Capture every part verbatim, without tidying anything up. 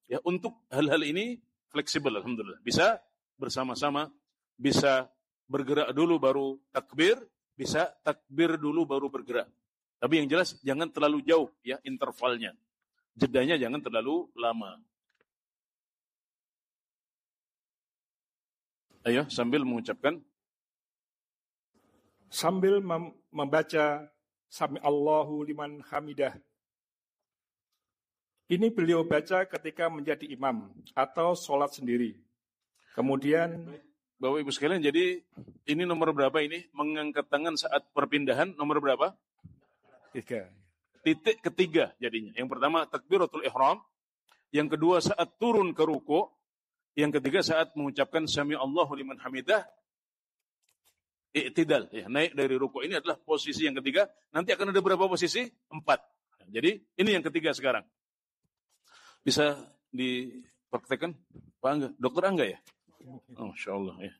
Ya, untuk hal-hal ini fleksibel, alhamdulillah. Bisa bersama-sama, bisa bergerak dulu baru takbir, bisa takbir dulu baru bergerak. Tapi yang jelas jangan terlalu jauh ya intervalnya. Jedanya jangan terlalu lama. Ayo sambil mengucapkan sambil mem- membaca Sami Allahu liman hamidah. Ini beliau baca ketika menjadi imam atau sholat sendiri. Kemudian Bapak Ibu sekalian, jadi ini nomor berapa ini? Mengangkat tangan saat perpindahan nomor berapa? Tiga. Titik ketiga jadinya. Yang pertama takbiratul ihram, yang kedua saat turun ke ruku, yang ketiga saat mengucapkan Sami Allahu liman hamidah, i'tidal, ya, naik dari ruku. Ini adalah posisi yang ketiga. Nanti akan ada berapa posisi? Empat. Jadi ini yang ketiga sekarang. Bisa dipraktekkan Pak Angga, Dokter Angga ya? Oh, Masya Allah ya.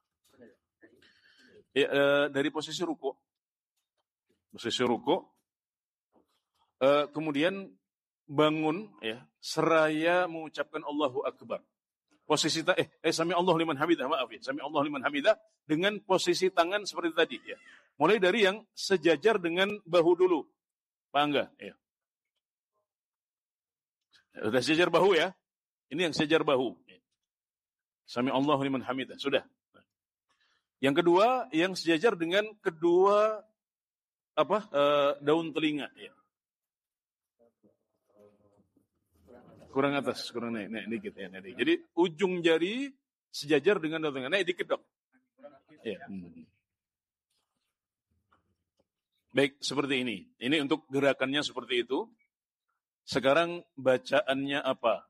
Ya e, dari posisi ruku, posisi ruku, e, kemudian bangun ya, seraya mengucapkan Allahu Akbar. Posisi ta eh, eh Sami Allah liman hamidah, maaf ya, Sami Allah liman hamidah dengan posisi tangan seperti tadi ya. Mulai dari yang sejajar dengan bahu dulu, Pak Angga ya. Sudah sejajar bahu ya. Ini yang sejajar bahu. Sami Allah liman hamidah. Sudah. Yang kedua, yang sejajar dengan kedua apa uh, daun telinga. Ya. Kurang atas, kurang naik, naik dikit ya, naik. Jadi ujung jari sejajar dengan daun telinga. Naik dikit dok. Ya. Hmm. Baik, seperti ini. Ini untuk gerakannya seperti itu. Sekarang bacaannya apa?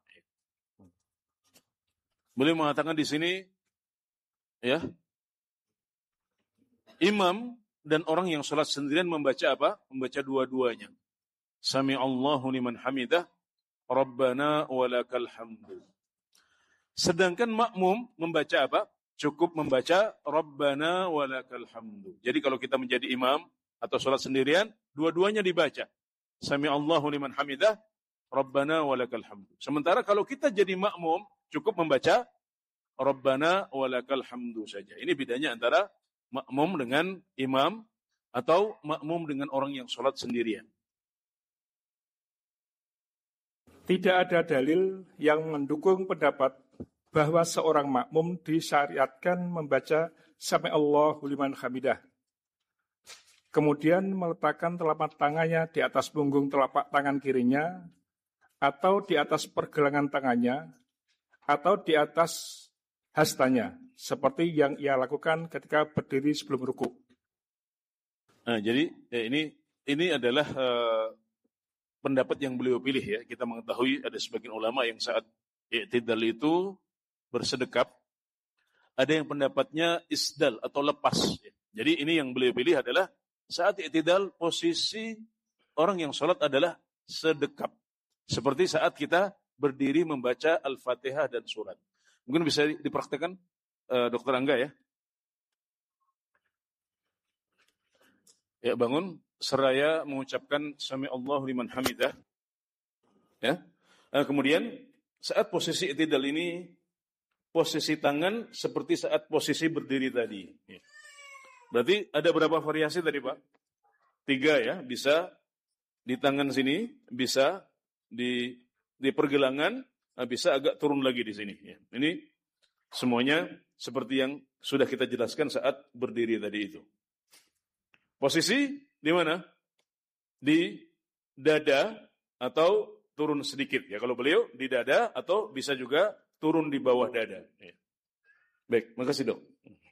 Boleh mengatakan di sini, ya, imam dan orang yang sholat sendirian membaca apa? Membaca dua-duanya. Sami Allahu liman hamidah, Rabbana walakal hamdu. Sedangkan makmum membaca apa? Cukup membaca Rabbana walakal hamdu. Jadi kalau kita menjadi imam atau sholat sendirian, dua-duanya dibaca. Sami Allahu liman hamidah, Rabbana walakal hamdu. Sementara kalau kita jadi makmum, cukup membaca Rabbana walakal hamdu saja. Ini bedanya antara makmum dengan imam atau makmum dengan orang yang sholat sendirian. Tidak ada dalil yang mendukung pendapat bahwa seorang makmum disyariatkan membaca Sami Allahu liman hamidah. Kemudian meletakkan telapak tangannya di atas punggung telapak tangan kirinya, atau di atas pergelangan tangannya, atau di atas hastanya, seperti yang ia lakukan ketika berdiri sebelum ruku. Nah, jadi ya ini ini adalah uh, pendapat yang beliau pilih ya. Kita mengetahui ada sebagian ulama yang saat i'tidal itu bersedekap, ada yang pendapatnya isdal atau lepas. Ya. Jadi ini yang beliau pilih adalah saat i'tidal posisi orang yang sholat adalah sedekap. Seperti saat kita berdiri membaca Al-Fatihah dan surat. Mungkin bisa dipraktekkan uh, Dokter Angga ya. Ya, bangun seraya mengucapkan Sami Allahu liman hamidah. Ya. Uh, kemudian saat posisi i'tidal ini posisi tangan seperti saat posisi berdiri tadi. Ya. Berarti ada berapa variasi tadi Pak? Tiga ya, bisa di tangan sini, bisa di di pergelangan, bisa agak turun lagi di sini. Ya. Ini semuanya seperti yang sudah kita jelaskan saat berdiri tadi itu. Posisi di mana? Di dada atau turun sedikit. Ya, kalau beliau di dada atau bisa juga turun di bawah dada. Ya. Baik, makasih dok.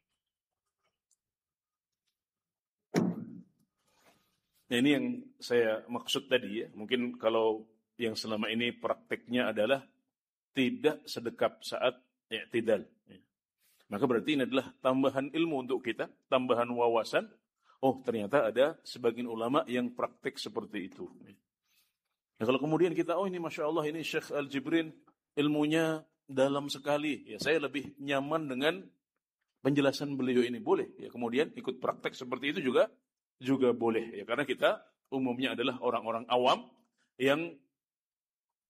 Nah, ini yang saya maksud tadi ya. Mungkin kalau yang selama ini prakteknya adalah tidak sedekap saat i'tidal. Ya. Maka berarti ini adalah tambahan ilmu untuk kita, tambahan wawasan. Oh, ternyata ada sebagian ulama yang praktek seperti itu. Ya. Nah, kalau kemudian kita, oh ini Masya Allah, ini Syekh Al-Jibrin ilmunya dalam sekali. Ya, saya lebih nyaman dengan penjelasan beliau ini. Boleh. Ya, kemudian ikut praktek seperti itu juga juga boleh. Ya, karena kita umumnya adalah orang-orang awam yang